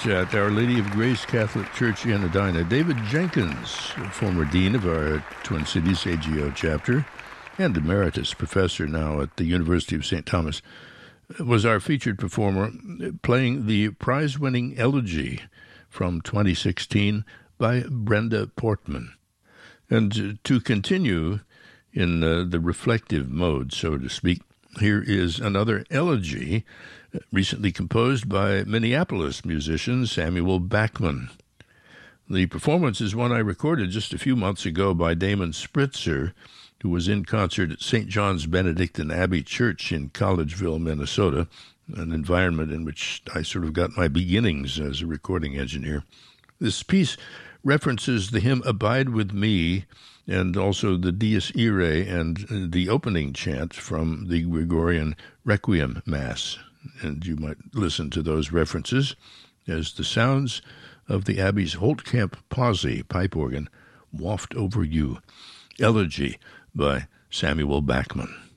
At Our Lady of Grace Catholic Church in Edina. David Jenkins, former dean of our Twin Cities AGO chapter and emeritus professor now at the University of St. Thomas, was our featured performer playing the prize-winning Elegy from 2016 by Brenda Portman. And to continue in the reflective mode, so to speak, here is another elegy recently composed by Minneapolis musician Samuel Bachman. The performance is one I recorded just a few months ago by Damon Spritzer, who was in concert at St. John's Benedictine Abbey Church in Collegeville, Minnesota, an environment in which I sort of got my beginnings as a recording engineer. This piece references the hymn Abide With Me and also the Dies Irae and the opening chant from the Gregorian Requiem Mass. And you might listen to those references as the sounds of the Abbey's Holtkamp Posse pipe organ waft over you. Elegy by Samuel Bachman.